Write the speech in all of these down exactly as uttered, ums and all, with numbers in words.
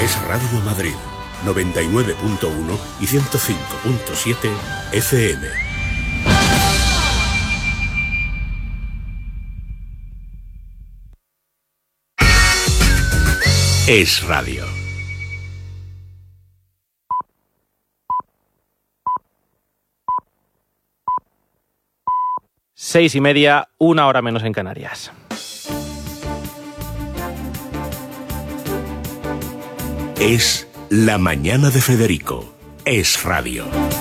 Es Radio Madrid, noventa y nueve punto uno y ciento cinco punto siete F M. Es Radio. Seis y media, una hora menos en Canarias. Es La Mañana de Federico. Es Radio.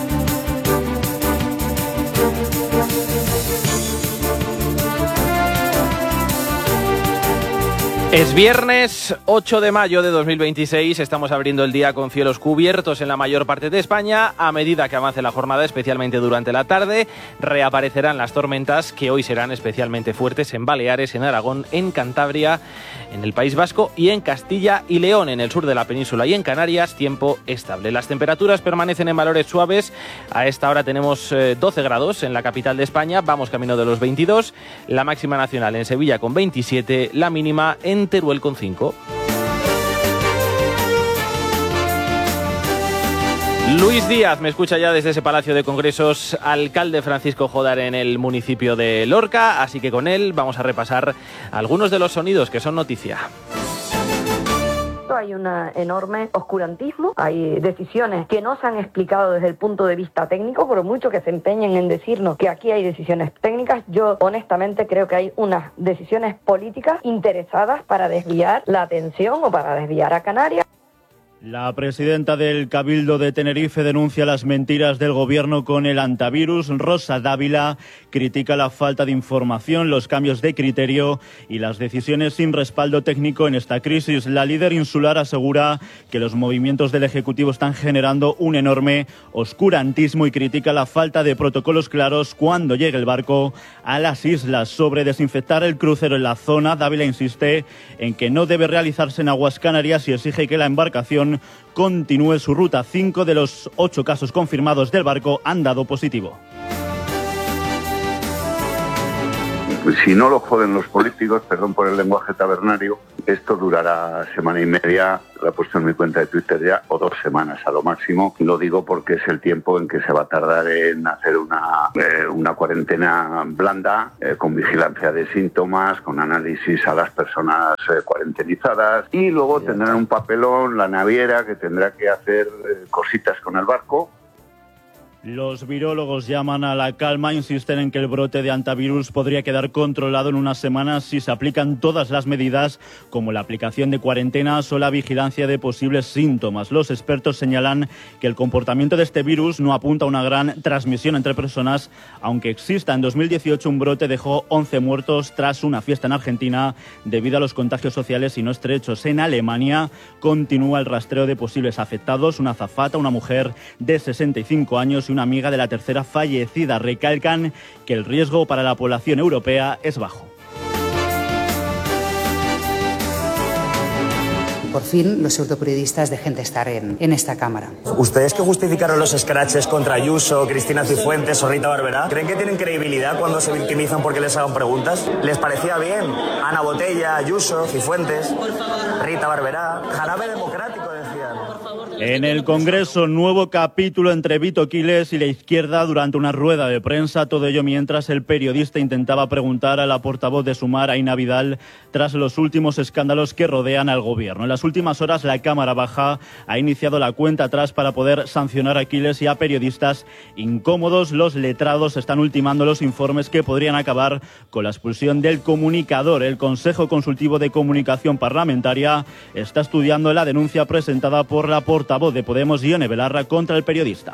Es viernes ocho de mayo de dos mil veintiséis, estamos abriendo el día con cielos cubiertos en la mayor parte de España. A medida que avance la jornada, especialmente durante la tarde, reaparecerán las tormentas que hoy serán especialmente fuertes en Baleares, en Aragón, en Cantabria, en el País Vasco y en Castilla y León, en el sur de la península y en Canarias, tiempo estable. Las temperaturas permanecen en valores suaves. A esta hora tenemos eh, doce grados en la capital de España, vamos camino de los veintidós, la máxima nacional en Sevilla con veintisiete, la mínima en Teruel con cinco. Luis Díaz me escucha ya desde ese Palacio de Congresos, alcalde Francisco Jodar en el municipio de Lorca, así que con él vamos a repasar algunos de los sonidos que son noticia. Hay un enorme oscurantismo, hay decisiones que no se han explicado desde el punto de vista técnico, por mucho que se empeñen en decirnos que aquí hay decisiones técnicas. Yo honestamente creo que hay unas decisiones políticas interesadas para desviar la atención o para desviar a Canarias. La presidenta del Cabildo de Tenerife denuncia las mentiras del gobierno con el antivirus. Rosa Dávila critica la falta de información, los cambios de criterio y las decisiones sin respaldo técnico en esta crisis. La líder insular asegura que los movimientos del Ejecutivo están generando un enorme oscurantismo y critica la falta de protocolos claros cuando llegue el barco a las islas. Sobre desinfectar el crucero en la zona, Dávila insiste en que no debe realizarse en aguas canarias y exige que la embarcación continúe su ruta. Cinco de los ocho casos confirmados del barco han dado positivo. Si no lo joden los políticos, perdón por el lenguaje tabernario, esto durará semana y media, lo he puesto en mi cuenta de Twitter ya, o dos semanas a lo máximo. Lo digo porque es el tiempo en que se va a tardar en hacer una, eh, una cuarentena blanda, eh, con vigilancia de síntomas, con análisis a las personas eh, cuarentenizadas, y luego tendrán un papelón, la naviera, que tendrá que hacer eh, cositas con el barco. Los virólogos llaman a la calma, insisten en que el brote de antivirus podría quedar controlado en unas semanas si se aplican todas las medidas, como la aplicación de cuarentenas o la vigilancia de posibles síntomas. Los expertos señalan que el comportamiento de este virus no apunta a una gran transmisión entre personas, aunque exista. En dos mil dieciocho un brote dejó once muertos tras una fiesta en Argentina debido a los contagios sociales y no estrechos. En Alemania continúa el rastreo de posibles afectados, una azafata, una mujer de sesenta y cinco años y una amiga de la tercera fallecida. Recalcan que el riesgo para la población europea es bajo. Por fin los pseudoperiodistas dejen de estar en, en esta Cámara. ¿Ustedes que justificaron los escraches contra Ayuso, Cristina Cifuentes o Rita Barberá, creen que tienen credibilidad cuando se victimizan porque les hagan preguntas? ¿Les parecía bien? Ana Botella, Ayuso, Cifuentes, Rita Barberá, jarabe democrático, decían. En el Congreso, nuevo capítulo entre Vito Quiles y la izquierda durante una rueda de prensa. Todo ello mientras el periodista intentaba preguntar a la portavoz de Sumar, Aina Vidal, tras los últimos escándalos que rodean al gobierno. En las últimas horas, la Cámara Baja ha iniciado la cuenta atrás para poder sancionar a Quiles y a periodistas incómodos. Los letrados están ultimando los informes que podrían acabar con la expulsión del comunicador. El Consejo Consultivo de Comunicación Parlamentaria está estudiando la denuncia presentada por la portavoz de Podemos, Ione Belarra, contra el periodista.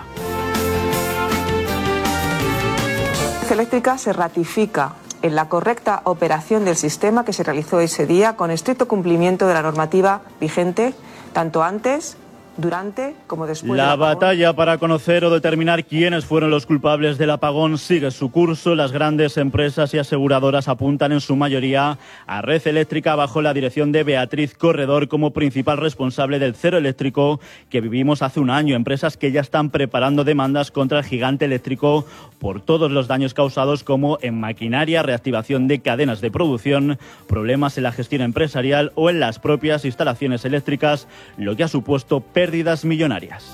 Eléctrica se ratifica en la correcta operación del sistema que se realizó ese día con estricto cumplimiento de la normativa vigente, tanto antes durante como después. La batalla para conocer o determinar quiénes fueron los culpables del apagón sigue su curso. Las grandes empresas y aseguradoras apuntan en su mayoría a Red Eléctrica bajo la dirección de Beatriz Corredor como principal responsable del cero eléctrico que vivimos hace un año. Empresas que ya están preparando demandas contra el gigante eléctrico por todos los daños causados, como en maquinaria, reactivación de cadenas de producción, problemas en la gestión empresarial o en las propias instalaciones eléctricas, lo que ha supuesto pérdidas millonarias.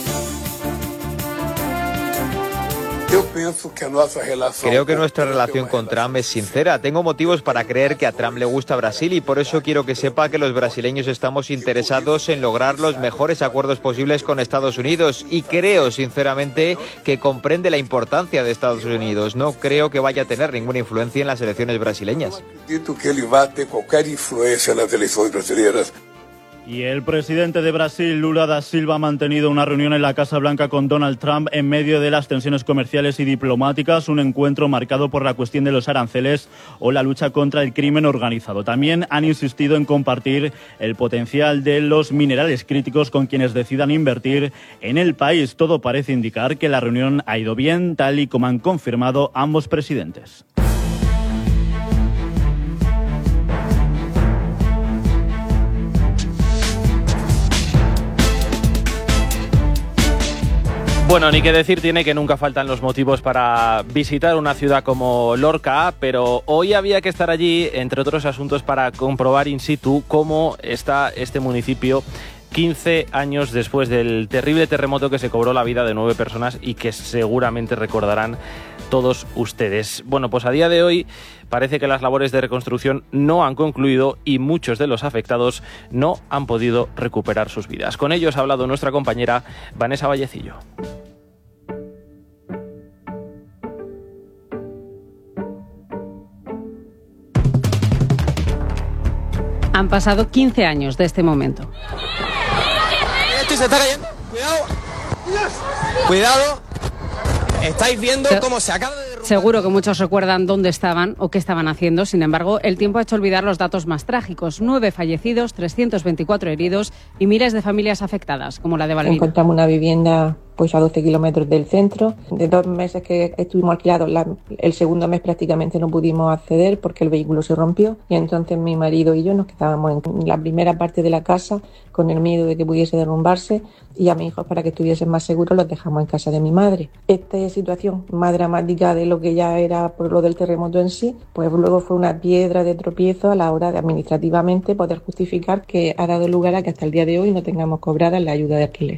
Creo que nuestra relación con Trump es sincera. Tengo motivos para creer que a Trump le gusta Brasil y por eso quiero que sepa que los brasileños estamos interesados en lograr los mejores acuerdos posibles con Estados Unidos y creo sinceramente que comprende la importancia de Estados Unidos. No creo que vaya a tener ninguna influencia en las elecciones brasileñas. Y el presidente de Brasil, Lula da Silva, ha mantenido una reunión en la Casa Blanca con Donald Trump en medio de las tensiones comerciales y diplomáticas, un encuentro marcado por la cuestión de los aranceles o la lucha contra el crimen organizado. También han insistido en compartir el potencial de los minerales críticos con quienes decidan invertir en el país. Todo parece indicar que la reunión ha ido bien, tal y como han confirmado ambos presidentes. Bueno, ni que decir tiene que nunca faltan los motivos para visitar una ciudad como Lorca, pero hoy había que estar allí, entre otros asuntos, para comprobar in situ cómo está este municipio quince años después del terrible terremoto que se cobró la vida de nueve personas y que seguramente recordarán todos ustedes. Bueno, pues a día de hoy parece que las labores de reconstrucción no han concluido y muchos de los afectados no han podido recuperar sus vidas. Con ellos ha hablado nuestra compañera Vanessa Vallecillo. Han pasado quince años de este momento. Esto se está cayendo. Cuidado. Cuidado. Estáis viendo cómo se acaba de... Seguro que muchos recuerdan dónde estaban o qué estaban haciendo. Sin embargo, el tiempo ha hecho olvidar los datos más trágicos. Nueve fallecidos, trescientos veinticuatro heridos y miles de familias afectadas, como la de Balbina. Encontramos una vivienda pues a doce kilómetros del centro. De dos meses que estuvimos alquilados, la, el segundo mes prácticamente no pudimos acceder porque el vehículo se rompió y entonces mi marido y yo nos quedábamos en la primera parte de la casa con el miedo de que pudiese derrumbarse y a mis hijos, para que estuviesen más seguros, los dejamos en casa de mi madre. Esta situación más dramática de lo que ya era por lo del terremoto en sí, pues luego fue una piedra de tropiezo a la hora de administrativamente poder justificar que ha dado lugar a que hasta el día de hoy no tengamos cobrada la ayuda de alquiler.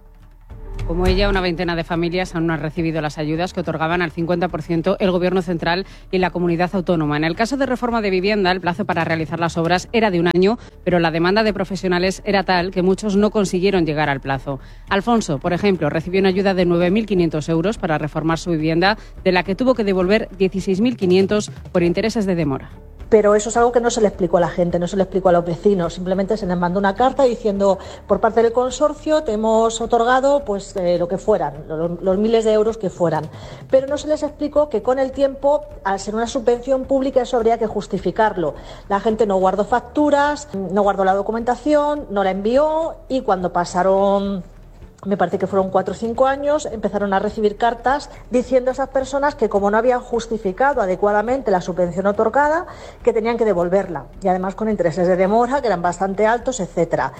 Como ella, una veintena de familias aún no han recibido las ayudas que otorgaban al cincuenta por ciento el Gobierno central y la comunidad autónoma. En el caso de reforma de vivienda, el plazo para realizar las obras era de un año, pero la demanda de profesionales era tal que muchos no consiguieron llegar al plazo. Alfonso, por ejemplo, recibió una ayuda de nueve mil quinientos euros para reformar su vivienda, de la que tuvo que devolver dieciséis mil quinientos por intereses de demora. Pero eso es algo que no se le explicó a la gente, no se le explicó a los vecinos. Simplemente se les mandó una carta diciendo, por parte del consorcio te hemos otorgado pues eh, lo que fueran, los, los miles de euros que fueran. Pero no se les explicó que con el tiempo, al ser una subvención pública, eso habría que justificarlo. La gente no guardó facturas, no guardó la documentación, no la envió y cuando pasaron... me parece que fueron cuatro o cinco años, empezaron a recibir cartas diciendo a esas personas que como no habían justificado adecuadamente la subvención otorgada, que tenían que devolverla. Y además con intereses de demora que eran bastante altos, etcétera.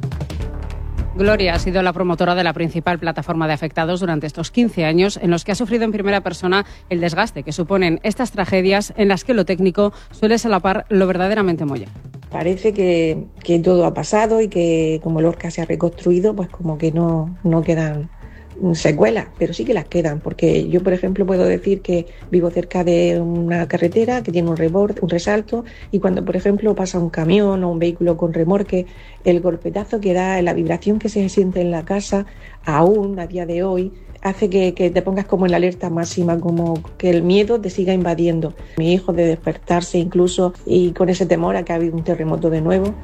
Gloria ha sido la promotora de la principal plataforma de afectados durante estos quince años, en los que ha sufrido en primera persona el desgaste que suponen estas tragedias en las que lo técnico suele solapar lo verdaderamente molla. Parece que, que todo ha pasado y que como Lorca se ha reconstruido, pues como que no, no quedan secuelas, pero sí que las quedan, porque yo, por ejemplo, puedo decir que vivo cerca de una carretera que tiene un reborde, un resalto, y cuando, por ejemplo, pasa un camión o un vehículo con remorque, el golpetazo que da, la vibración que se siente en la casa, aún a día de hoy, hace que, que te pongas como en la alerta máxima, como que el miedo te siga invadiendo. Mi hijo de despertarse incluso y con ese temor a que ha habido un terremoto de nuevo.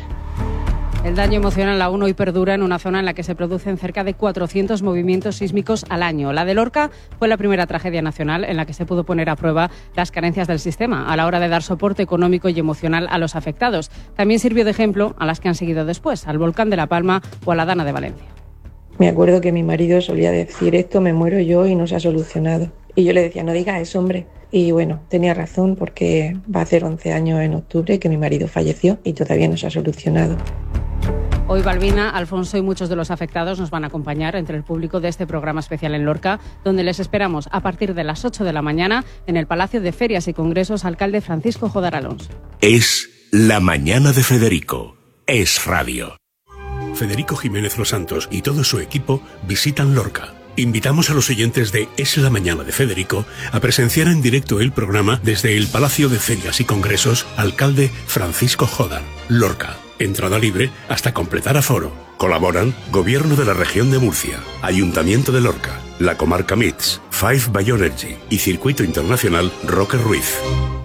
El daño emocional aún hoy perdura en una zona en la que se producen cerca de cuatrocientos movimientos sísmicos al año. La de Lorca fue la primera tragedia nacional en la que se pudo poner a prueba las carencias del sistema a la hora de dar soporte económico y emocional a los afectados. También sirvió de ejemplo a las que han seguido después, al volcán de La Palma o a la Dana de Valencia. Me acuerdo que mi marido solía decir, esto me muero yo y no se ha solucionado. Y yo le decía, no digas eso, hombre. Y bueno, tenía razón porque va a hacer once años en octubre que mi marido falleció y todavía no se ha solucionado. Hoy Balbina, Alfonso y muchos de los afectados nos van a acompañar entre el público de este programa especial en Lorca, donde les esperamos a partir de las ocho de la mañana en el Palacio de Ferias y Congresos Alcalde Francisco Jodar Alonso. Es La Mañana de Federico. Es Radio. Federico Jiménez Los Santos y todo su equipo visitan Lorca. Invitamos a los oyentes de Es la Mañana de Federico a presenciar en directo el programa desde el Palacio de Ferias y Congresos Alcalde Francisco Jodar, Lorca. Entrada libre hasta completar aforo. Colaboran Gobierno de la Región de Murcia, Ayuntamiento de Lorca, la Comarca M I T S, Five Bioenergy y Circuito Internacional Roque Ruiz.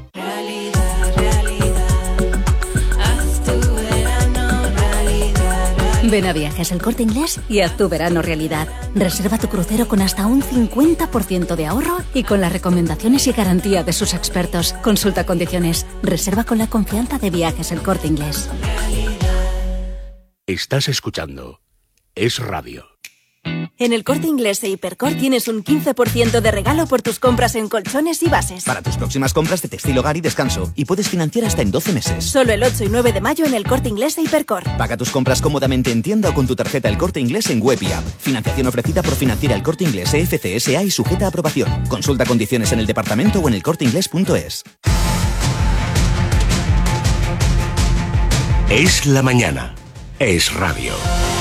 Ven a Viajes El Corte Inglés y haz tu verano realidad. Reserva tu crucero con hasta un cincuenta por ciento de ahorro y con las recomendaciones y garantía de sus expertos. Consulta condiciones. Reserva con la confianza de Viajes El Corte Inglés. Estás escuchando Es Radio. En El Corte Inglés e Hipercor tienes un quince por ciento de regalo por tus compras en colchones y bases. Para tus próximas compras de textil, hogar y descanso. Y puedes financiar hasta en doce meses. Solo el ocho y nueve de mayo en El Corte Inglés e Hipercor. Paga tus compras cómodamente en tienda o con tu tarjeta El Corte Inglés en web y app. Financiación ofrecida por Financiera El Corte Inglés E F C S A y sujeta a aprobación. Consulta condiciones en el departamento o en elcorteinglés punto es. Es la mañana. Es Radio.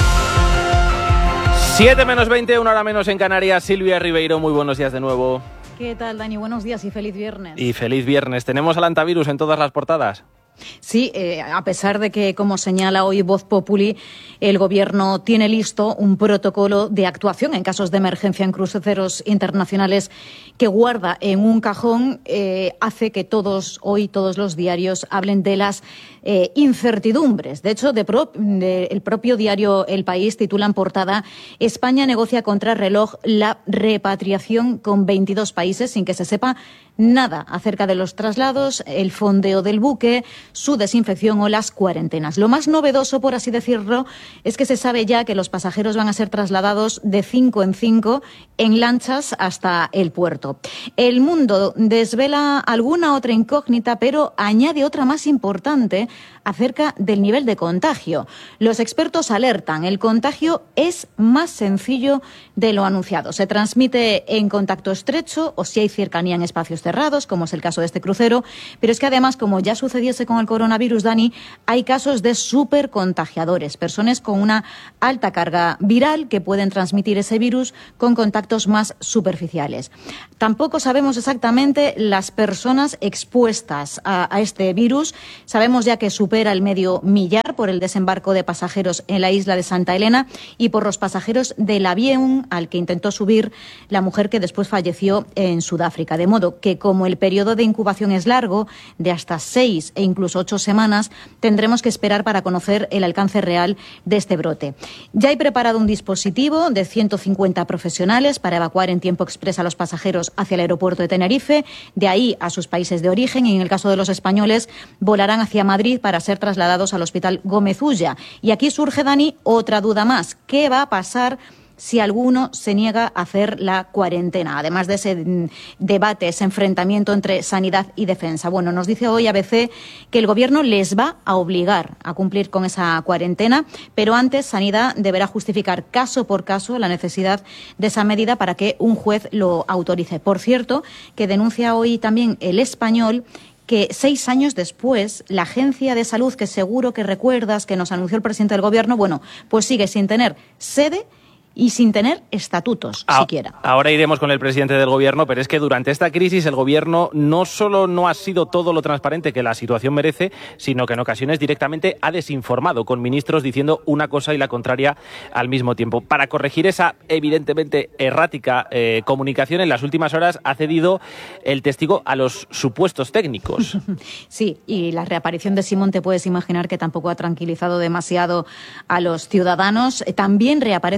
siete menos veinte, una hora menos en Canarias. Silvia Ribeiro, muy buenos días de nuevo. ¿Qué tal, Dani? Buenos días y feliz viernes. Y feliz viernes. ¿Tenemos al antivirus en todas las portadas? Sí, eh, a pesar de que, como señala hoy Voz Populi, el Gobierno tiene listo un protocolo de actuación en casos de emergencia en cruceros internacionales que guarda en un cajón, eh, hace que todos, hoy todos los diarios hablen de las eh, incertidumbres. De hecho, de pro, de, el propio diario El País titula en portada: España negocia contra reloj la repatriación con veintidós países sin que se sepa nada acerca de los traslados, el fondeo del buque, su desinfección o las cuarentenas. Lo más novedoso, por así decirlo, es que se sabe ya que los pasajeros van a ser trasladados de cinco en cinco en lanchas hasta el puerto. El Mundo desvela alguna otra incógnita, pero añade otra más importante acerca del nivel de contagio. Los expertos alertan, el contagio es más sencillo de lo anunciado. Se transmite en contacto estrecho o si hay cercanía en espacios cerrados, como es el caso de este crucero, pero es que además, como ya sucediese con el coronavirus, Dani, hay casos de supercontagiadores, personas con una alta carga viral que pueden transmitir ese virus con contactos más superficiales. Tampoco sabemos exactamente las personas expuestas a, a este virus. Sabemos ya que supera el medio millar por el desembarco de pasajeros en la isla de Santa Elena y por los pasajeros del avión al que intentó subir la mujer que después falleció en Sudáfrica. De modo que, como el periodo de incubación es largo, de hasta seis e incluso ocho semanas, tendremos que esperar para conocer el alcance real de este brote. Ya hay preparado un dispositivo de ciento cincuenta profesionales para evacuar en tiempo expreso a los pasajeros hacia el aeropuerto de Tenerife, de ahí a sus países de origen, y en el caso de los españoles volarán hacia Madrid para ser trasladados al Hospital Gómez Ulla. Y aquí surge, Dani, otra duda más. ¿Qué va a pasar si alguno se niega a hacer la cuarentena? Además de ese mm, debate, ese enfrentamiento entre sanidad y defensa. Bueno, nos dice hoy A B C que el Gobierno les va a obligar a cumplir con esa cuarentena, pero antes Sanidad deberá justificar caso por caso la necesidad de esa medida para que un juez lo autorice. Por cierto, que denuncia hoy también El Español que seis años después la Agencia de Salud, que seguro que recuerdas que nos anunció el presidente del Gobierno, bueno, pues sigue sin tener sede y sin tener estatutos ah, siquiera. Ahora iremos con el presidente del Gobierno, pero es que durante esta crisis el Gobierno no solo no ha sido todo lo transparente que la situación merece, sino que en ocasiones directamente ha desinformado, con ministros diciendo una cosa y la contraria al mismo tiempo. Para corregir esa evidentemente errática eh, comunicación, en las últimas horas ha cedido el testigo a los supuestos técnicos. Sí, y la reaparición de Simón, te puedes imaginar que tampoco ha tranquilizado demasiado a los ciudadanos. También reaparece Virginia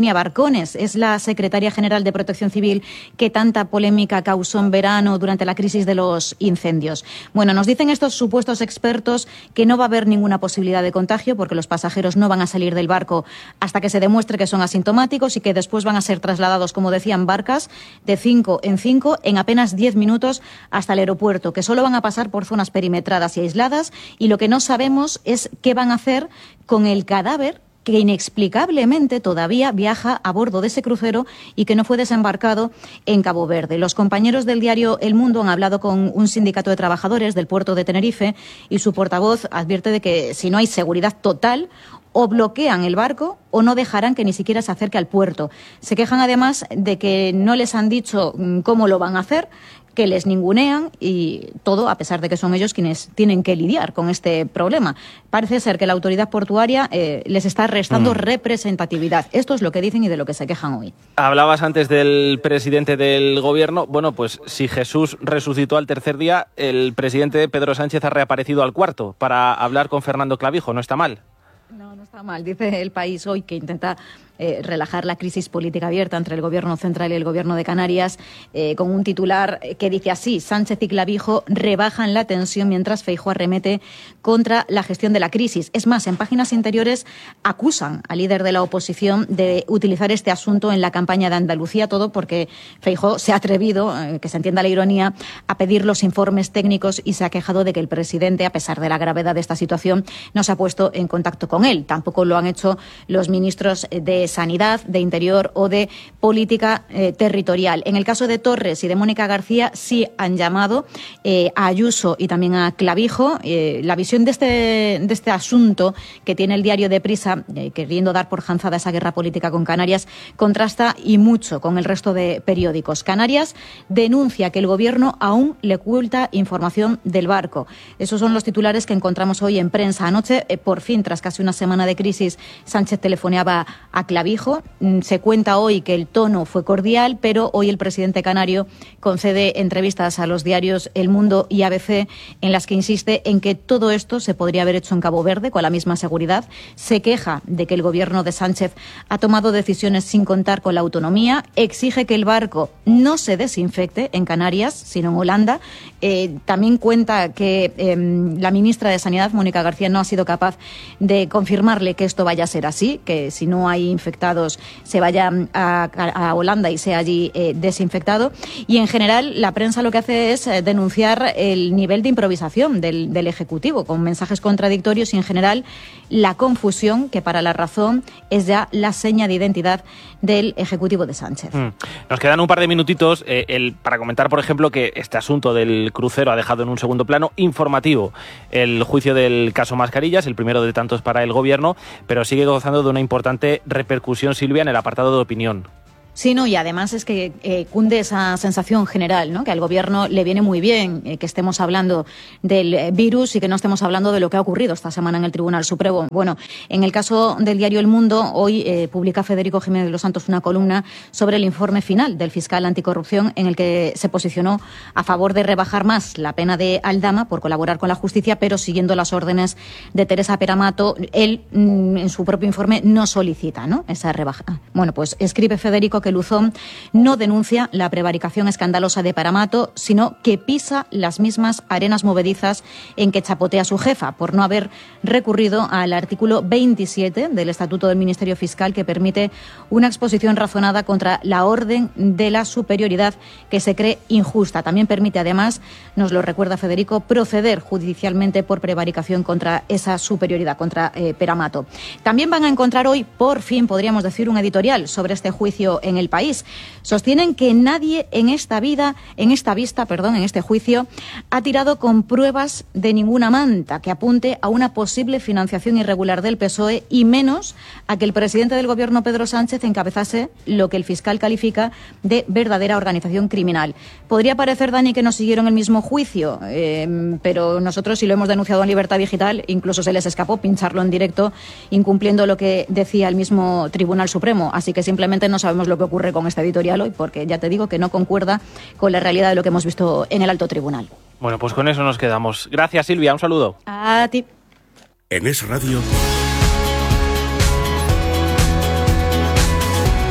Virginia Barcones, es la secretaria general de Protección Civil que tanta polémica causó en verano durante la crisis de los incendios. Bueno, nos dicen estos supuestos expertos que no va a haber ninguna posibilidad de contagio porque los pasajeros no van a salir del barco hasta que se demuestre que son asintomáticos y que después van a ser trasladados, como decían, barcas de cinco en cinco en apenas diez minutos hasta el aeropuerto, que solo van a pasar por zonas perimetradas y aisladas, y lo que no sabemos es qué van a hacer con el cadáver que inexplicablemente todavía viaja a bordo de ese crucero y que no fue desembarcado en Cabo Verde. Los compañeros del diario El Mundo han hablado con un sindicato de trabajadores del puerto de Tenerife y su portavoz advierte de que si no hay seguridad total, o bloquean el barco o no dejarán que ni siquiera se acerque al puerto. Se quejan además de que no les han dicho cómo lo van a hacer, que les ningunean, y todo a pesar de que son ellos quienes tienen que lidiar con este problema. Parece ser que la autoridad portuaria eh, les está restando mm. representatividad. Esto es lo que dicen y de lo que se quejan hoy. Hablabas antes del presidente del gobierno. Bueno, pues si Jesús resucitó al tercer día, el presidente Pedro Sánchez ha reaparecido al cuarto para hablar con Fernando Clavijo. No está mal. No, no está mal. Dice El País hoy que intenta eh, relajar la crisis política abierta entre el Gobierno central y el Gobierno de Canarias, eh, con un titular que dice así: Sánchez y Clavijo rebajan la tensión mientras Feijóo arremete contra la gestión de la crisis. Es más, en páginas interiores acusan al líder de la oposición de utilizar este asunto en la campaña de Andalucía, todo porque Feijóo se ha atrevido, eh, que se entienda la ironía, a pedir los informes técnicos y se ha quejado de que el presidente, a pesar de la gravedad de esta situación, no se ha puesto en contacto con él. Tampoco lo han hecho los ministros de Sanidad, de Interior o de Política eh, Territorial. En el caso de Torres y de Mónica García sí han llamado eh, a Ayuso y también a Clavijo. Eh, la visión de este, de este asunto que tiene el diario Deprisa, eh, queriendo dar por zanjada esa guerra política con Canarias, contrasta y mucho con el resto de periódicos. Canarias denuncia que el Gobierno aún le oculta información del barco. Esos son los titulares que encontramos hoy en prensa. Anoche, eh, por fin, tras casi una semana de crisis, Sánchez telefoneaba a Clavijo. Se cuenta hoy que el tono fue cordial, pero hoy el presidente canario concede entrevistas a los diarios El Mundo y A B C en las que insiste en que todo esto se podría haber hecho en Cabo Verde con la misma seguridad. Se queja de que el gobierno de Sánchez ha tomado decisiones sin contar con la autonomía. Exige que el barco no se desinfecte en Canarias, sino en Holanda. Eh, también cuenta que eh, la ministra de Sanidad, Mónica García, no ha sido capaz de confirmarle que esto vaya a ser así, que si no hay infectados se vaya a, a Holanda y sea allí eh, desinfectado. Y en general la prensa lo que hace es eh, denunciar el nivel de improvisación del, del Ejecutivo, con mensajes contradictorios y en general la confusión, que para La Razón es ya la seña de identidad del Ejecutivo de Sánchez. Mm. Nos quedan un par de minutitos eh, el, para comentar, por ejemplo, que este asunto del crucero ha dejado en un segundo plano informativo el juicio del caso Mascarillas, el primero de tantos para el Gobierno, pero sigue gozando de una importante repercusión, Silvia, en el apartado de opinión. Sí, no, y además es que eh, cunde esa sensación general, ¿no? Que al Gobierno le viene muy bien eh, que estemos hablando del eh, virus y que no estemos hablando de lo que ha ocurrido esta semana en el Tribunal Supremo. Bueno, en el caso del diario El Mundo, hoy eh, publica Federico Jiménez de los Santos una columna sobre el informe final del fiscal anticorrupción, en el que se posicionó a favor de rebajar más la pena de Aldama por colaborar con la justicia, pero siguiendo las órdenes de Teresa Peramato. Él, mm, en su propio informe, no solicita, ¿no?, esa rebaja. Bueno, pues escribe Federico que Luzón no denuncia la prevaricación escandalosa de Peramato, sino que pisa las mismas arenas movedizas en que chapotea su jefa, por no haber recurrido al artículo veintisiete del Estatuto del Ministerio Fiscal, que permite una exposición razonada contra la orden de la superioridad que se cree injusta. También permite, además, nos lo recuerda Federico, proceder judicialmente por prevaricación contra esa superioridad, contra eh, Peramato. También van a encontrar hoy, por fin, podríamos decir, un editorial sobre este juicio en el país. Sostienen que nadie en esta vida, en esta vista, perdón, en este juicio, ha tirado con pruebas de ninguna manta que apunte a una posible financiación irregular del P S O E, y menos a que el presidente del Gobierno, Pedro Sánchez, encabezase lo que el fiscal califica de verdadera organización criminal. Podría parecer, Dani, que no siguieron el mismo juicio, eh, pero nosotros, si lo hemos denunciado en Libertad Digital, incluso se les escapó pincharlo en directo, incumpliendo lo que decía el mismo Tribunal Supremo. Así que simplemente no sabemos lo que ocurre con este editorial hoy, porque ya te digo que no concuerda con la realidad de lo que hemos visto en el alto tribunal. Bueno, pues con eso nos quedamos. Gracias, Silvia, un saludo. A ti. En Es Radio,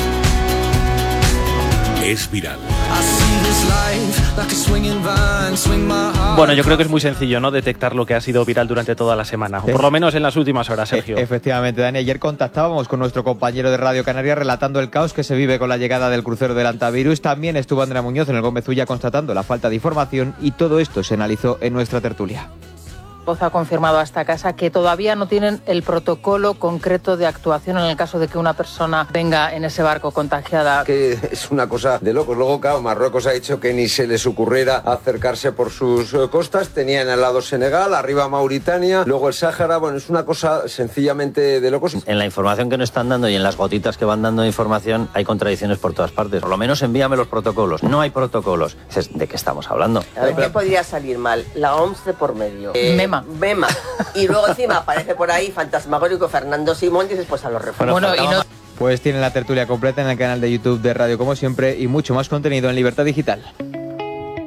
es viral. Bueno, yo creo que es muy sencillo, ¿no?, detectar lo que ha sido viral durante toda la semana, o por lo menos en las últimas horas, Sergio. E- efectivamente, Dani, ayer contactábamos con nuestro compañero de Radio Canaria relatando el caos que se vive con la llegada del crucero del Antavirus. También estuvo Andrea Muñoz en el Gómez Ulla constatando la falta de información, y todo esto se analizó en nuestra tertulia. Voz ha confirmado a esta casa que todavía no tienen el protocolo concreto de actuación en el caso de que una persona venga en ese barco contagiada. Que es una cosa de locos. Luego, claro, Marruecos ha dicho que ni se les ocurriera acercarse por sus costas. Tenían al lado Senegal, arriba Mauritania, luego el Sáhara. Bueno, es una cosa sencillamente de locos. En la información que nos están dando y en las gotitas que van dando de información hay contradicciones por todas partes. Por lo menos envíame los protocolos. No hay protocolos. ¿De qué estamos hablando? A ver, ¿qué podría salir mal? La O M S de por medio. Eh, Mema. Mema. Y luego encima aparece por ahí fantasmagórico Fernando Simón y dices, pues a los refuerzos. Bueno, y no... Pues tienen la tertulia completa en el canal de YouTube de Radio Como Siempre y mucho más contenido en Libertad Digital.